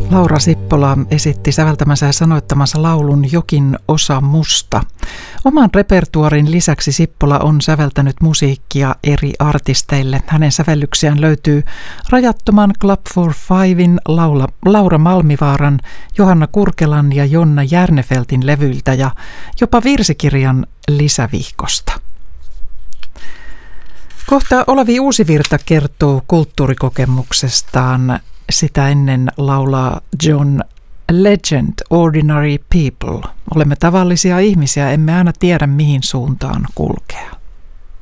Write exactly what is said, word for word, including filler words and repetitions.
Laura Sippola esitti säveltämänsä ja sanoittamansa laulun Jokin osa musta. Oman repertuarin lisäksi Sippola on säveltänyt musiikkia eri artisteille. Hänen sävellyksiään löytyy Rajattoman Club for Fiven, Laula, Laura Malmivaaran, Johanna Kurkelan ja Jonna Järnefeltin levyiltä ja jopa virsikirjan lisävihkosta. Kohta Olavi Uusivirta kertoo kulttuurikokemuksestaan. Sitä ennen laulaa John Legend, Ordinary People. Olemme tavallisia ihmisiä, emme aina tiedä mihin suuntaan kulkea.